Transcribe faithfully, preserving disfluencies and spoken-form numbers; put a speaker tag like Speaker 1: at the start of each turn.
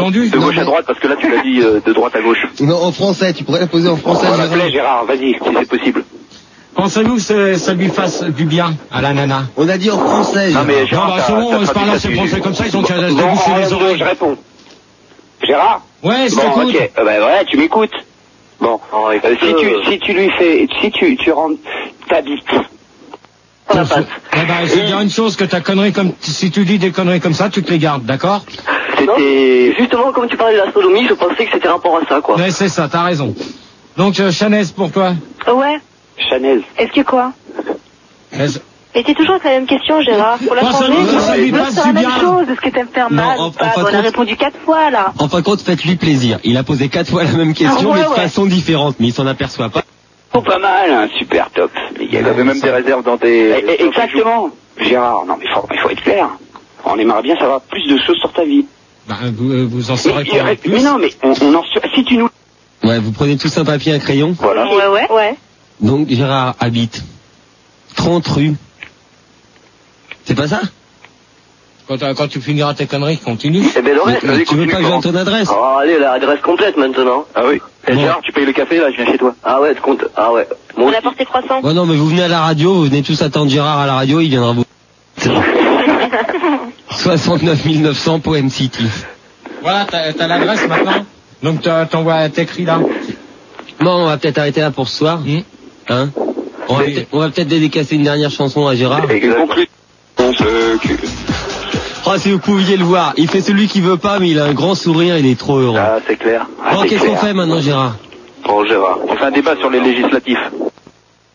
Speaker 1: entendu?
Speaker 2: De gauche à droite, parce que là tu l'as dit euh, de droite à gauche.
Speaker 3: Non, en français, tu pourrais la poser en français.
Speaker 2: On l'appelait Gérard, vas-y, si c'est possible.
Speaker 1: Pensez-vous que ça lui fasse du bien à la nana?
Speaker 3: On a dit en français.
Speaker 2: Non mais
Speaker 1: Non,
Speaker 2: Gérard,
Speaker 1: bah, c'est bon, on se parle là, c'est français comme ça, ils ont qu'à se boucher les oreilles.
Speaker 2: Je réponds. Gérard?
Speaker 1: Ouais, je
Speaker 2: Bon,
Speaker 1: t'écoute.
Speaker 2: ok, euh, bah ouais, tu m'écoutes. Bon,
Speaker 4: Oh,
Speaker 2: euh, si tu si tu lui fais, si tu tu rentres ta bite dans la patte.
Speaker 1: Eh ben, je vais te dire une chose, que ta connerie comme, si tu dis des conneries comme ça, tu te les gardes, d'accord?
Speaker 2: C'était...
Speaker 4: Justement, comme tu parlais de la sodomie, je pensais que c'était rapport à ça, quoi.
Speaker 1: Ouais, c'est ça, t'as raison. Donc, euh, Chanez, pour toi?
Speaker 5: Ouais.
Speaker 2: Chanel.
Speaker 5: Est-ce que quoi?
Speaker 1: Est-ce-
Speaker 5: Et c'est toujours la même question, Gérard. Pour la
Speaker 1: Pensez-vous
Speaker 5: changer,
Speaker 1: que ça lui
Speaker 5: c'est
Speaker 1: fasse
Speaker 5: la
Speaker 1: du
Speaker 5: même
Speaker 1: bien?
Speaker 5: chose. Est-ce que t'aimes faire
Speaker 3: Non,
Speaker 5: mal
Speaker 3: en-
Speaker 5: ou pas?
Speaker 3: en fin de
Speaker 5: On a
Speaker 3: compte-
Speaker 5: répondu quatre fois, là.
Speaker 3: En fin de compte, faites-lui plaisir. Il a posé quatre fois la même question,
Speaker 5: Ah, ouais,
Speaker 3: mais de
Speaker 5: ouais.
Speaker 3: façon différente, mais il s'en aperçoit pas.
Speaker 2: Oh, pas mal, hein, super top. Il y
Speaker 1: Ouais,
Speaker 2: avait même
Speaker 1: ça-
Speaker 2: des réserves dans tes... Eh, eh, Exactement. Gérard, non mais faut, il faut être clair. On aimerait bien savoir plus de choses sur ta vie.
Speaker 1: Bah, vous, euh, vous en saurez
Speaker 2: Mais,
Speaker 1: pas
Speaker 2: mais,
Speaker 1: plus.
Speaker 2: mais non, mais on, on en... Si tu nous...
Speaker 3: Ouais, vous prenez tous un papier, un crayon.
Speaker 2: Voilà.
Speaker 5: Ouais, ouais. Ouais.
Speaker 3: Donc, Gérard habite trente rue. C'est pas ça?
Speaker 1: Quand, euh, quand tu finiras tes conneries, continue.
Speaker 4: Eh ben, le reste,
Speaker 3: Mais
Speaker 4: vas-y,
Speaker 3: tu veux
Speaker 4: continue,
Speaker 3: pas que je donne ton adresse?
Speaker 4: Oh, allez, la adresse complète, maintenant.
Speaker 2: Ah oui. Eh,
Speaker 3: Bon.
Speaker 2: Gérard, tu payes le café, là, je viens chez toi.
Speaker 4: Ah ouais, tu comptes. Ah ouais. Moi
Speaker 5: On
Speaker 4: aussi.
Speaker 5: a porté croissant.
Speaker 3: Ouais, non, mais vous venez à la radio, vous venez tous attendre Gérard à la radio, il viendra vous... soixante-neuf mille neuf cents Poem City.
Speaker 1: Voilà, t'as, t'as l'adresse maintenant. Donc, t'as- t'envoies, t'écris là.
Speaker 3: Bon, on va peut-être arrêter là pour ce soir.
Speaker 1: Hmm.
Speaker 3: Hein? On va
Speaker 1: Oui.
Speaker 3: peut-être on va peut-être dédicacer une dernière chanson à Gérard.
Speaker 2: Et conclut. On se...
Speaker 3: Oh, si vous pouviez le voir, il fait celui qui veut pas, mais il a un grand sourire, il est trop heureux.
Speaker 2: Ah, c'est clair. Ah,
Speaker 3: Bon,
Speaker 2: c'est
Speaker 3: qu'est-ce qu'on
Speaker 2: clair.
Speaker 3: fait maintenant, Gérard?
Speaker 2: Bon, Gérard, on fait un débat sur les législatifs.